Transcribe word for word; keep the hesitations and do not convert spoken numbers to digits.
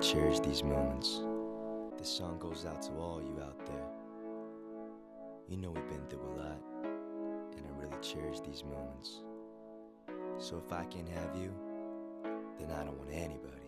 cherish these moments. This song goes out to all you out there. You know we've been through a lot, and I really cherish these moments. So if I can't have you, then I don't want anybody.